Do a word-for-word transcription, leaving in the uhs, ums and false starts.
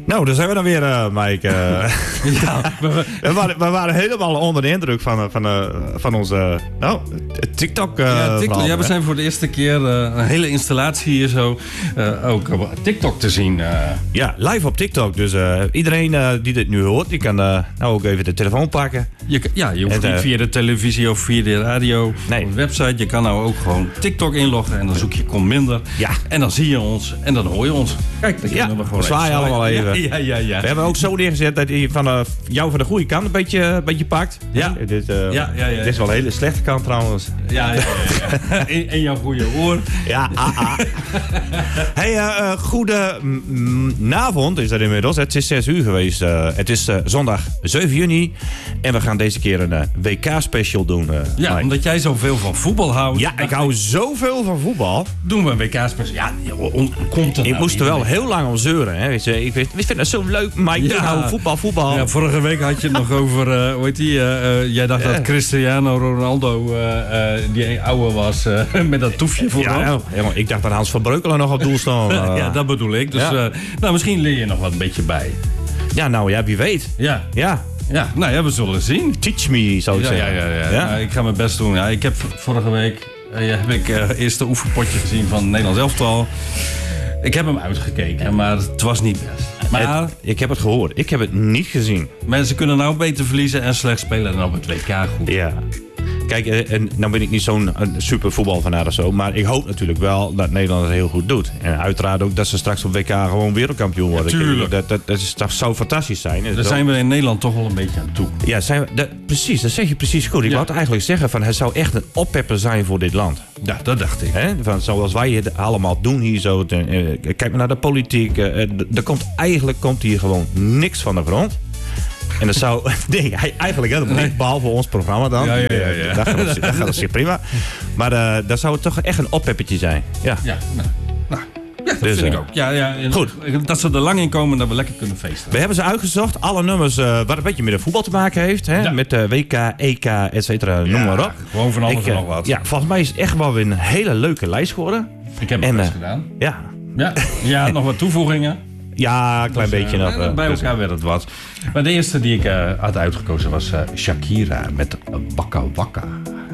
Nou, daar zijn we dan weer, uh, Mike. Uh, ja, we, we, waren, we waren helemaal onder de indruk van, van, uh, van onze nou, TikTok. Uh, ja, TikTok ja, we zijn voor de eerste keer uh, een hele installatie hier zo uh, ook op TikTok te zien. Uh. Ja, live op TikTok. Dus uh, iedereen uh, die dit nu hoort, die kan uh, nou ook even de telefoon pakken. Je, ja, je hoeft en, uh, niet via de televisie of via de radio nee. of de website. Je kan nou ook gewoon TikTok inloggen en dan zoek je Kom Minder. Ja. En dan zie je ons en dan hoor je ons. Kijk, dan kunnen ja, we gewoon zwaai allemaal even. Ja, ja, ja. We hebben ook zo neergezet dat hij van uh, jou van de goede kant een beetje, een beetje pakt. Ja. En dit, uh, ja, ja, ja, dit is wel een hele slechte kant trouwens. Ja, ja, ja. ja. En, en jouw goede oor. Ja, ah, ah. Hey, uh, goede m- avond is dat inmiddels. Het is zes uur geweest. Uh, het is uh, zondag zeven juni. En we gaan deze keer een uh, W K-special doen. Uh, ja, Mike. omdat jij zoveel van voetbal houdt. Ja, ik hou zoveel van voetbal. Doen we een W K-special. Ja, on, komt er Ik nou moest er wel heel lang om zeuren. Hè. Weet je, ik, vind, ik vind het zo leuk, Mike. Ja. Ik hou voetbal, voetbal. Ja, vorige week had je het nog over, uh, hoe heet die? Uh, uh, jij dacht ja. dat Cristiano Ronaldo uh, uh, die oude was uh, met dat toefje vooral. Ja, ja, ik dacht dat Hans van Breukelen nog op doel stond. Uh. Ja, dat bedoel ik. Dus ja. uh, nou, misschien leer je nog wat een beetje bij. Ja, nou ja, wie weet. Ja. Ja. Ja, nou ja, we zullen zien. Teach me, zou ik ja, zeggen. Ja, ja, ja. ja? Nou, ik ga mijn best doen. Ja, ik heb vorige week uh, heb ik uh, eerst de oefenpotje gezien van het Nederlands elftal. Ik heb hem uitgekeken, maar het was niet best. Maar het, ik heb het gehoord. Ik heb het niet gezien. Mensen kunnen nou beter verliezen en slecht spelen dan op het W K goed. Ja. Kijk, en nou ben ik niet zo'n super voetbalfanaat of zo. Maar ik hoop natuurlijk wel dat Nederland het heel goed doet. En uiteraard ook dat ze straks op W K gewoon wereldkampioen worden. Ja, tuurlijk. Dat, dat, dat, is, dat zou fantastisch zijn. Daar zijn we in Nederland toch wel een beetje aan toe. Ja, zijn we, dat, precies. Dat zeg je precies goed. Ik ja. wou het eigenlijk zeggen van het zou echt een oppepper zijn voor dit land. Ja, dat dacht ik. He? Van, zoals wij het allemaal doen hier zo. Te, uh, kijk maar naar de politiek. Uh, er komt eigenlijk komt hier gewoon niks van de grond. En dat zou... Nee, eigenlijk helemaal niet, behalve ons programma dan. Ja, ja, ja. ja. Dat gaat het, dat gaat het zeer prima. Maar uh, dat zou het toch echt een oppeppertje zijn. Ja, ja nou, nou. Ja, dat dus, vind uh, ik ook. Ja, ja, goed. Dat ze er lang in komen en dat we lekker kunnen feesten. We hebben ze uitgezocht. Alle nummers uh, wat een beetje met de voetbal te maken heeft. Hè? Ja. Met uh, W K, E K, et cetera. Noem ja, maar op. Gewoon van alles ik, en nog wat. Ja, volgens mij is het echt wel weer een hele leuke lijst geworden. Ik heb het best uh, gedaan. Ja. Ja, ja nog wat toevoegingen. Ja, een klein dus, beetje uh, nog. Bij elkaar dus. werd het wat. Maar de eerste die ik uh, had uitgekozen was uh, Shakira met Waka Waka.